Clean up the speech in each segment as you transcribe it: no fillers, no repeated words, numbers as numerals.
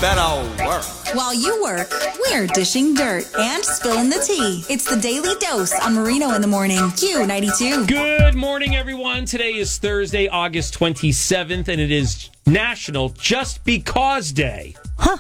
better work. While you work, we're dishing dirt and spilling the tea. It's the Daily Dose on Marino in the Morning, Q92. Good morning, everyone. Today is Thursday, August 27th, and it is National Just Because Day.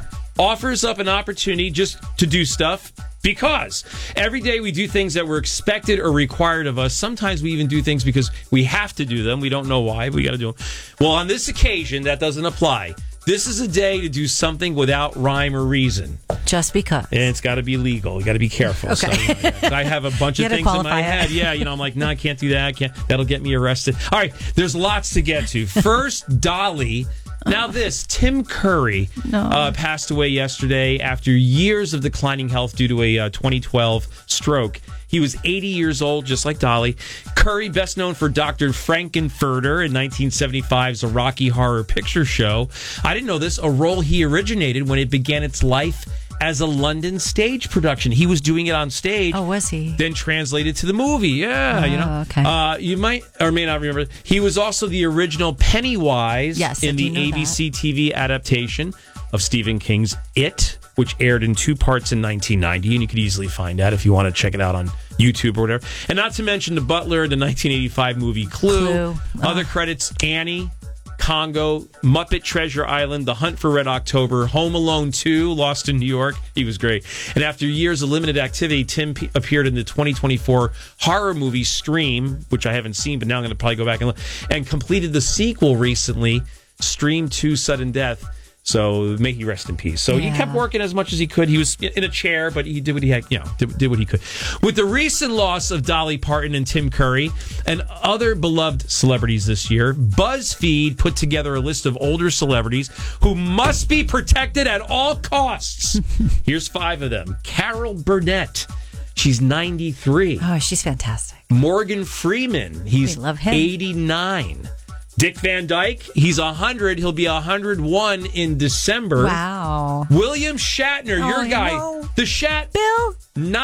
Offers up an opportunity just to do stuff because every day we do things that were expected or required of us. Sometimes we even do things because we have to do them. We don't know why, but we got to do them. Well, on this occasion, that doesn't apply. This is a day to do something without rhyme or reason. Just because. And it's got to be legal. You got to be careful. Okay. So, I have a bunch of things in my head. Yeah, I'm like, no, I can't do that. I can't. That'll get me arrested. All right, there's lots to get to. First, Dolly. Now Tim Curry passed away yesterday after years of declining health due to a 2012 stroke. He was 80 years old, just like Dolly. Curry, best known for Dr. Frankenfurter in 1975's A Rocky Horror Picture Show. I didn't know this, a role he originated when it began its life as a London stage production. He was doing it on stage. Oh, was he? Then translated to the movie. Yeah, okay. You might or may not remember. He was also the original Pennywise in the ABC TV adaptation of Stephen King's It, which aired in 2 parts in 1990, and you could easily find that if you want to check it out on YouTube or whatever. And not to mention the butler, the 1985 movie Clue. Other credits, Annie, Congo, Muppet Treasure Island, The Hunt for Red October, Home Alone 2, Lost in New York. He was great. And after years of limited activity, Tim appeared in the 2024 horror movie Scream, which I haven't seen, but now I'm going to probably go back and look, and completed the sequel recently, Scream 2 Sudden Death. So may he rest in peace. So he kept working as much as he could. He was in a chair, but he did what he had, did what he could. With the recent loss of Dolly Parton and Tim Curry and other beloved celebrities this year, BuzzFeed put together a list of older celebrities who must be protected at all costs. Here's 5 of them. Carol Burnett. She's 93. Oh, she's fantastic. Morgan Freeman. He's we love him. 89. Dick Van Dyke, he's 100. He'll be 101 in December. Wow. William Shatner, your guy. No. The Shat. Bill.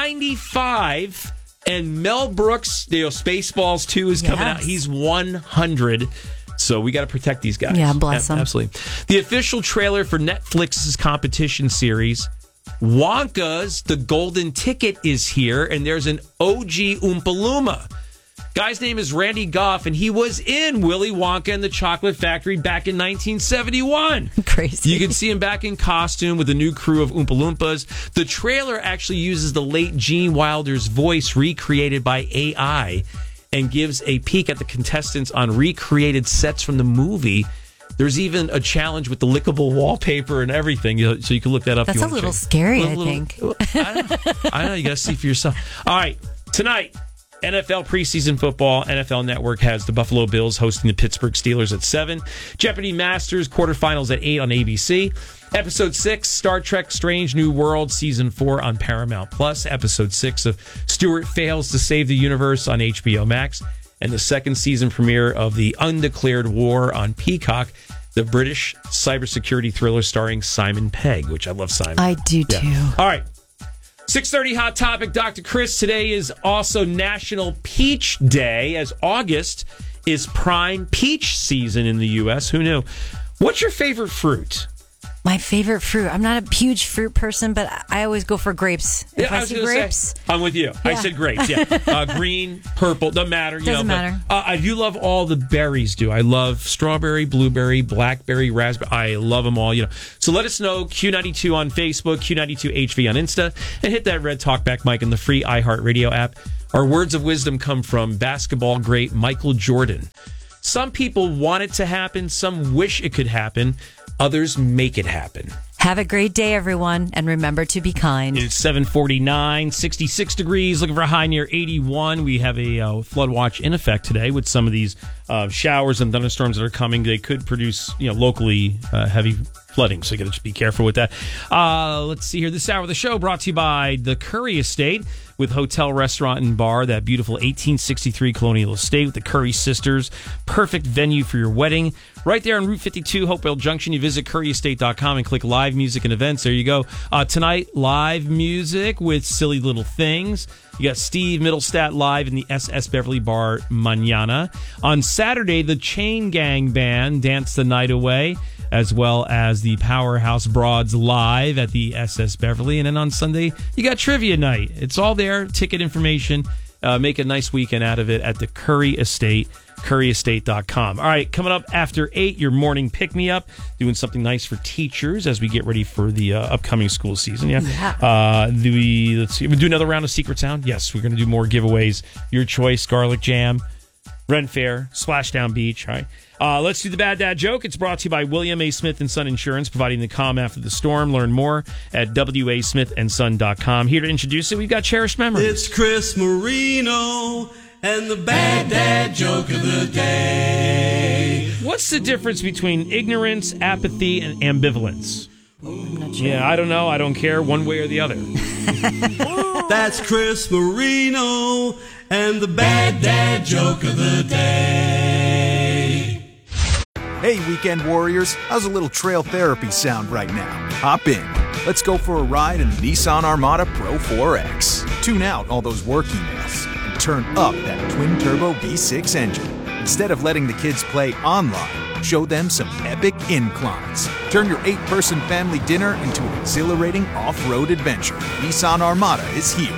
95. And Mel Brooks, Spaceballs 2 is coming out. He's 100. So we got to protect these guys. Yeah, bless them. Absolutely. The official trailer for Netflix's competition series, Wonka's The Golden Ticket, is here. And there's an OG Oompa Loompa. Guy's name is Randy Goff, and he was in Willy Wonka and the Chocolate Factory back in 1971. Crazy. You can see him back in costume with a new crew of Oompa Loompas. The trailer actually uses the late Gene Wilder's voice recreated by AI and gives a peek at the contestants on recreated sets from the movie. There's even a challenge with the lickable wallpaper and everything, so you can look that up. That's a little scary, I think. I know, you got to see for yourself. All right, tonight, NFL preseason football. NFL Network has the Buffalo Bills hosting the Pittsburgh Steelers at 7. Jeopardy Masters quarterfinals at 8 on ABC. Episode 6, Star Trek Strange New World Season 4 on Paramount Plus. Episode 6 of Stuart Fails to Save the Universe on HBO Max. And the second season premiere of The Undeclared War on Peacock, the British cybersecurity thriller starring Simon Pegg, which I love Simon. I do too. All right. 6:30 Hot Topic, Dr. Chris. Today is also National Peach Day, as August is prime peach season in the U.S. Who knew? What's your favorite fruit? My favorite fruit. I'm not a huge fruit person, but I always go for grapes. If I see grapes, I'm with you. I said grapes. Yeah, green, purple, doesn't matter. Doesn't matter. I do love all the berries. I love strawberry, blueberry, blackberry, raspberry. I love them all. So let us know. Q92 on Facebook, Q92HV on Insta, and hit that red talkback mic in the free iHeartRadio app. Our words of wisdom come from basketball great Michael Jordan. Some people want it to happen. Some wish it could happen. Others make it happen. Have a great day, everyone, and remember to be kind. It's 7:49, 66 degrees, looking for a high near 81. We have a flood watch in effect today with some of these showers and thunderstorms that are coming. They could produce, locally heavy flooding, so you got to just be careful with that. Let's see here. This hour of the show brought to you by the Curry Estate with hotel, restaurant, and bar. That beautiful 1863 colonial estate with the Curry sisters. Perfect venue for your wedding. Right there on Route 52, Hopewell Junction. You visit curryestate.com and click live music and events. There you go. Tonight, live music with Silly Little Things. You got Steve Middlestat live in the SS Beverly Bar Mañana. On Saturday, the Chain Gang Band Dance the Night Away, as well as the Powerhouse Broads live at the SS Beverly. And then on Sunday, you got Trivia Night. It's all there. Ticket information. Make a nice weekend out of it at the Curry Estate, curryestate.com. All right, coming up after 8, your morning pick-me-up, doing something nice for teachers as we get ready for the upcoming school season. Let's see. We'll do another round of Secret Sound. Yes, we're going to do more giveaways. Your choice, Garlic Jam, Rent Fair, Splashdown Beach. All right. Let's do the Bad Dad Joke. It's brought to you by William A. Smith & Son Insurance, providing the calm after the storm. Learn more at wasmithandson.com. Here to introduce it, we've got Cherished Memories. It's Chris Marino and the Bad Dad Joke of the Day. What's the difference between ignorance, apathy, and ambivalence? I'm not sure. Yeah, I don't know. I don't care one way or the other. That's Chris Marino and the Bad Dad Joke of the Day. Hey, weekend warriors, how's a little trail therapy sound right now? Hop in. Let's go for a ride in the Nissan Armada Pro 4X. Tune out all those work emails and turn up that twin-turbo V6 engine. Instead of letting the kids play online, show them some epic inclines. Turn your 8-person family dinner into an exhilarating off-road adventure. Nissan Armada is here.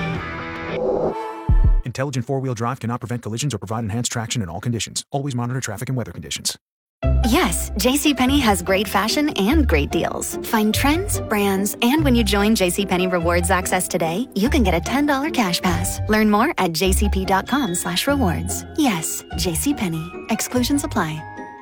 Intelligent four-wheel drive cannot prevent collisions or provide enhanced traction in all conditions. Always monitor traffic and weather conditions. Yes, JCPenney has great fashion and great deals. Find trends, brands, and when you join JCPenney Rewards Access today, you can get a $10 cash pass. Learn more at jcp.com/rewards. Yes, JCPenney. Exclusions apply.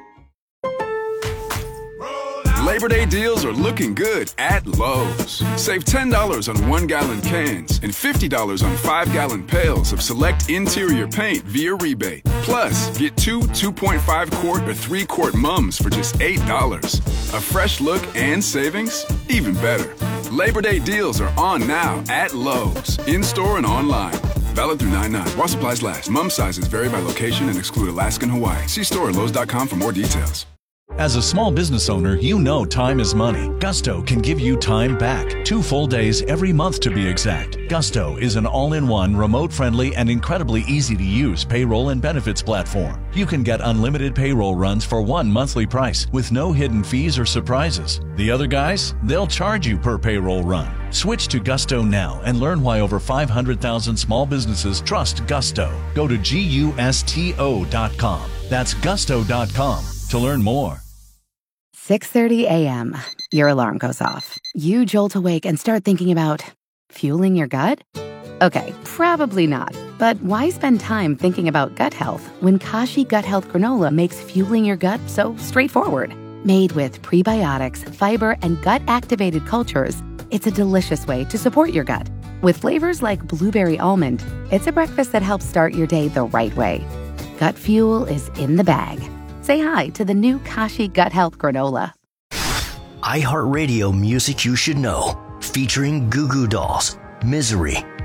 Labor Day deals are looking good at Lowe's. Save $10 on 1-gallon cans and $50 on 5-gallon pails of select interior paint via rebate. Plus, get 2 2.5-quart or 3-quart mums for just $8. A fresh look and savings? Even better. Labor Day deals are on now at Lowe's, in-store and online. Valid through 9/9. While supplies last. Mum sizes vary by location and exclude Alaska and Hawaii. See store at Lowe's.com for more details. As a small business owner, you know time is money. Gusto can give you time back. 2 full days every month to be exact. Gusto is an all-in-one, remote-friendly, and incredibly easy-to-use payroll and benefits platform. You can get unlimited payroll runs for one monthly price with no hidden fees or surprises. The other guys, they'll charge you per payroll run. Switch to Gusto now and learn why over 500,000 small businesses trust Gusto. Go to GUSTO.com. That's Gusto.com to learn more. 6:30 a.m. Your alarm goes off. You jolt awake and start thinking about fueling your gut? Okay, probably not. But why spend time thinking about gut health when Kashi Gut Health Granola makes fueling your gut so straightforward? Made with prebiotics, fiber, and gut-activated cultures, it's a delicious way to support your gut. With flavors like blueberry almond, it's a breakfast that helps start your day the right way. Gut fuel is in the bag. Say hi to the new Kashi Gut Health Granola. iHeartRadio Music You Should Know, featuring Goo Goo Dolls, Misery,